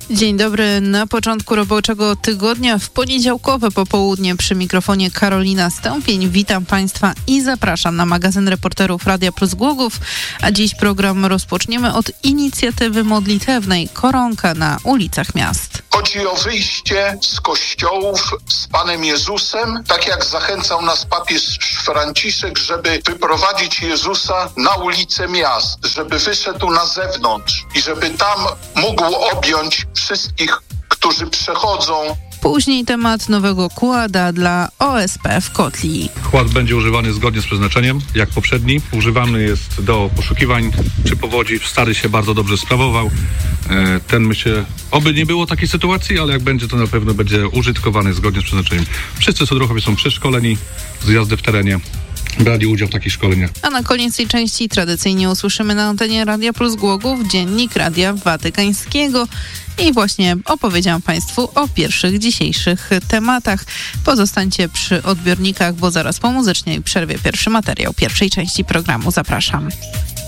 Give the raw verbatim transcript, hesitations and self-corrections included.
Dzień dobry. Na początku roboczego tygodnia w poniedziałkowe popołudnie przy mikrofonie Karolina Stępień. Witam Państwa i zapraszam na magazyn reporterów Radia Plus Głogów. A dziś program rozpoczniemy od inicjatywy modlitewnej Koronka na ulicach miast. Chodzi o wyjście z kościołów z Panem Jezusem, tak jak zachęcał nas papież Franciszek, żeby wyprowadzić Jezusa na ulice miast, żeby wyszedł na zewnątrz i żeby tam mógł objąć wszystkich, którzy przechodzą. Później temat nowego kłada dla O S P w Kotli. Kład będzie używany zgodnie z przeznaczeniem, jak poprzedni. Używany jest do poszukiwań przy powodzi. Stary się bardzo dobrze sprawował. Ten myślę, oby nie było takiej sytuacji, ale jak będzie, to na pewno będzie użytkowany zgodnie z przeznaczeniem. Wszyscy sodruchowie są przeszkoleni z jazdy w terenie. Brali udział w takich szkoleniach. A na koniec tej części tradycyjnie usłyszymy na antenie Radia Plus Głogów dziennik Radia Watykańskiego i właśnie opowiedziałam Państwu o pierwszych dzisiejszych tematach. Pozostańcie przy odbiornikach, bo zaraz po muzycznej przerwie pierwszy materiał pierwszej części programu. Zapraszam.